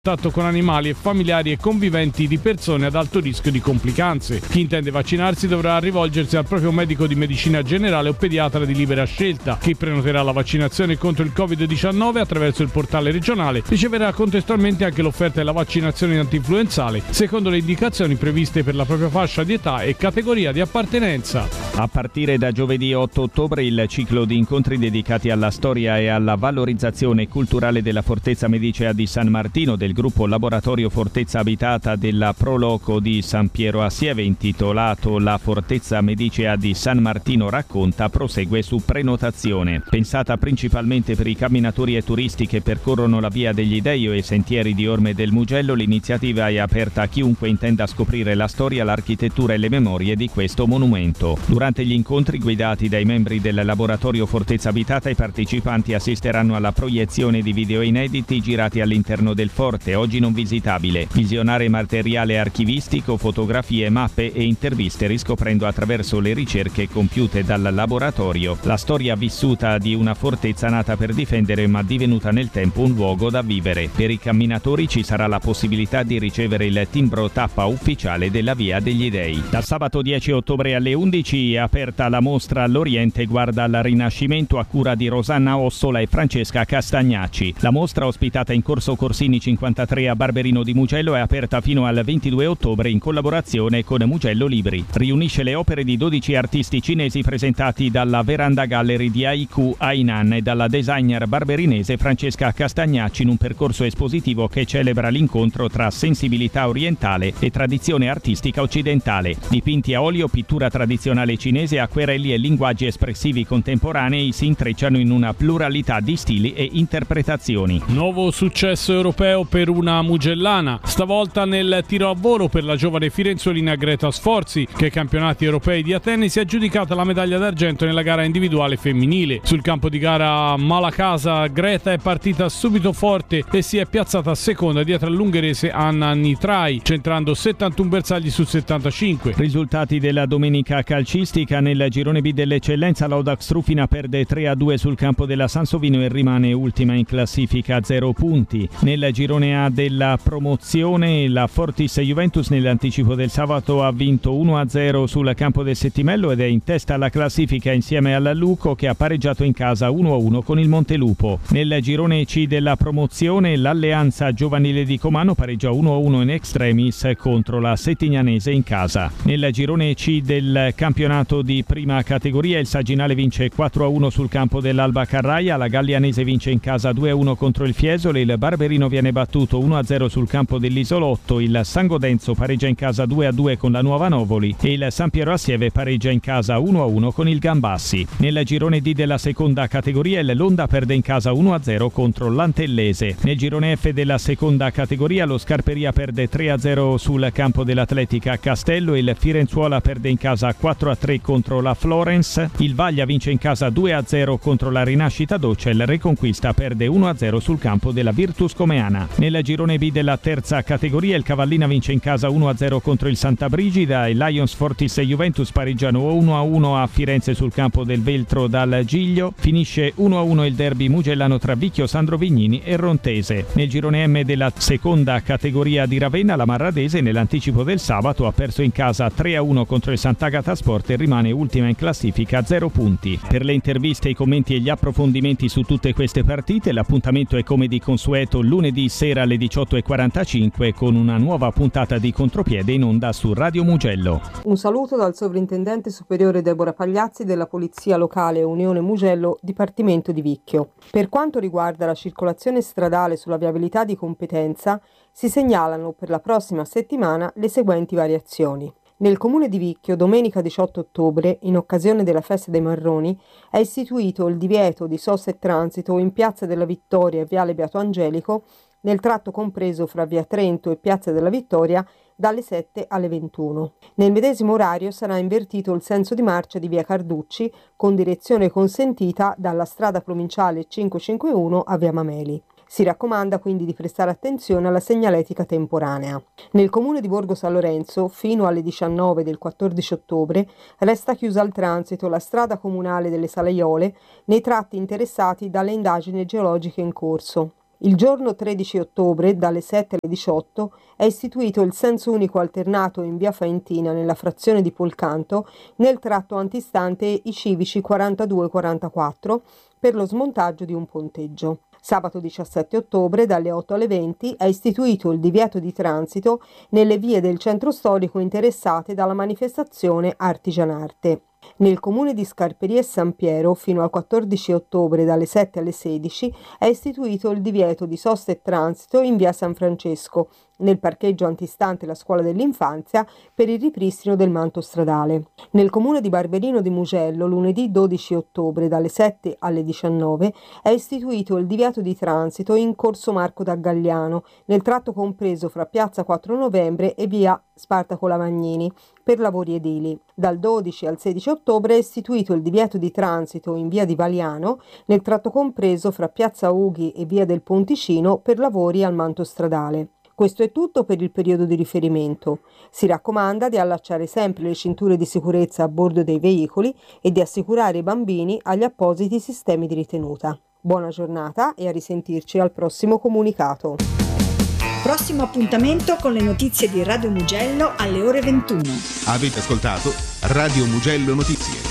contatto con animali e familiari e conviventi di persone ad alto rischio di complicanze. Chi intende vaccinarsi dovrà rivolgersi al proprio medico di medicina generale o pediatra di libera scelta. Chi prenoterà la vaccinazione contro il Covid-19 attraverso il portale regionale riceverà contestualmente anche l'offerta della vaccinazione antinfluenzale secondo le indicazioni previste per la propria fascia di età e categoria di appartenenza. A partire da giovedì 8 ottobre il ciclo di incontri dedicati alla storia e alla valorizzazione culturale della Fortezza Medicea di San Martino del gruppo Laboratorio Fortezza Abitata della Proloco di San Piero a Sieve, intitolato La Fortezza Medicea di San Martino racconta, prosegue su prenotazione. Pensata principalmente per i camminatori e turisti che percorrono la Via degli Dei o i sentieri di Orme del Mugello, l'iniziativa è aperta a chiunque intenda scoprire la storia, l'architettura e le memorie di questo monumento. Durante gli incontri guidati dai membri del Laboratorio Fortezza Abitata, i partecipanti assisteranno alla proiezione di video inediti girati all'interno del forte, oggi non visitabile, visionare materiale archivistico, fotografie, mappe e interviste, riscoprendo attraverso le ricerche compiute dal laboratorio la storia vissuta di una fortezza nata per difendere ma divenuta nel tempo un luogo da vivere. Per i camminatori ci sarà la possibilità di ricevere il timbro tappa ufficiale della Via degli Dei. Da sabato 10 ottobre alle 11 è aperta la mostra L'Oriente guarda al Rinascimento a cura di Rosanna Ossola e Francesca Castagnacci. La mostra, ospitata in Corso Corsini 53 a Barberino di Mugello, è aperta fino al 22 ottobre in collaborazione con Mugello Libri. Riunisce le opere di 12 artisti cinesi presentati dalla Veranda Gallery di Haiku Hainan e dalla designer barberinese Francesca Castagnacci in un percorso espositivo che celebra l'incontro tra sensibilità orientale e tradizione artistica occidentale. Dipinti a olio, pittura tradizionale cinese, acquerelli e linguaggi espressivi contemporanei si intrecciano in una pluralità di stili e interpretazioni. Nuovo successo europeo per una mugellana, stavolta nel tiro a volo per la giovane firenzolina Greta Sforzi, che ai campionati europei di Atene si è aggiudicata la medaglia d'argento nella gara individuale femminile. Sul campo di gara a Malacasa Greta è partita subito forte e si è piazzata a seconda dietro all'ungherese Anna Nitrai, centrando 71 bersagli su 75. Risultati della domenica calcistica. Nel girone B dell'eccellenza l'Audax Rufina perde 3-2 sul campo della Sansovino e rimane ultima in classifica a 0 punti. Nel girone A della promozione la Fortis Juventus nell'anticipo del sabato ha vinto 1-0 sul campo del Settimello ed è in testa alla classifica insieme alla Luco, che ha pareggiato in casa 1-1 con il Montelupo. Nel girone C della promozione l'Alleanza Giovanile di Comano pareggia 1-1 in extremis contro la Settignanese in casa. Nel girone C del campionato di prima categoria il Saginale vince 4-1 sul campo dell'Alba Carraia, la Gallianese vince in casa 2-1 contro il Fiesole, il Barberino viene battuto 1-0 sul campo dell'Isolotto, il San Godenzo pareggia in casa 2-2 con la Nuova Novoli e il San Piero a Sieve pareggia in casa 1-1 con il Gambassi. Nel girone D della seconda categoria il Londa perde in casa 1-0 contro l'Antellese. Nel girone F della seconda categoria lo Scarperia perde 3-0 sul campo dell'Atletica Castello, il Firenzuola perde in casa 4-3 contro la Florence, il Vaglia vince in casa 2-0 contro la Rinascita Doccia e il Reconquista perde 1-0 sul campo della Virtus Comeana. Nel girone B della terza categoria il Cavallina vince in casa 1-0 contro il Santa Brigida e Lions Fortis e Juventus pareggiano 1-1 a Firenze sul campo del Veltro dal Giglio. Finisce 1-1 il derby mugellano tra Vicchio Sandro Vignini e Rontese. Nel girone M della seconda categoria di Ravenna la Marradese nell'anticipo del sabato ha perso in casa 3-1 contro il Sant'Agata Sport e rimane ultima in classifica a 0 punti. Per le interviste, i commenti e gli approfondimenti su tutte queste partite l'appuntamento è come di consueto lunedì sera alle 18:45 con una nuova puntata di Contropiede in onda su Radio Mugello. Un saluto dal sovrintendente superiore Deborah Pagliazzi della Polizia Locale Unione Mugello, Dipartimento di Vicchio. Per quanto riguarda la circolazione stradale sulla viabilità di competenza, si segnalano per la prossima settimana le seguenti variazioni. Nel comune di Vicchio, domenica 18 ottobre, in occasione della Festa dei Marroni, è istituito il divieto di sosta e transito in Piazza della Vittoria e Viale Beato Angelico, nel tratto compreso fra Via Trento e Piazza della Vittoria, dalle 7 alle 21. Nel medesimo orario sarà invertito il senso di marcia di Via Carducci, con direzione consentita dalla strada provinciale 551 a Via Mameli. Si raccomanda quindi di prestare attenzione alla segnaletica temporanea. Nel comune di Borgo San Lorenzo, fino alle 19 del 14 ottobre, resta chiusa al transito la strada comunale delle Salaiole nei tratti interessati dalle indagini geologiche in corso. Il giorno 13 ottobre, dalle 7 alle 18, è istituito il senso unico alternato in via Faentina, nella frazione di Polcanto, nel tratto antistante i civici 42-44, per lo smontaggio di un ponteggio. Sabato 17 ottobre, dalle 8 alle 20, è istituito il divieto di transito nelle vie del centro storico interessate dalla manifestazione Artigianarte. Nel comune di Scarperie e San Piero, fino al 14 ottobre dalle 7 alle 16, è istituito il divieto di sosta e transito in via San Francesco, nel parcheggio antistante la scuola dell'infanzia, per il ripristino del manto stradale. Nel comune di Barberino di Mugello, lunedì 12 ottobre dalle 7 alle 19, è istituito il divieto di transito in corso Marco da Galliano, nel tratto compreso fra piazza 4 novembre e via Spartaco Lavagnini, per lavori edili. Dal 12 al 16 ottobre è istituito il divieto di transito in via di Valiano, nel tratto compreso fra piazza Ughi e via del Ponticino, per lavori al manto stradale. Questo è tutto per il periodo di riferimento. Si raccomanda di allacciare sempre le cinture di sicurezza a bordo dei veicoli e di assicurare i bambini agli appositi sistemi di ritenuta. Buona giornata e a risentirci al prossimo comunicato. Prossimo appuntamento con le notizie di Radio Mugello alle ore 21. Avete ascoltato Radio Mugello Notizie.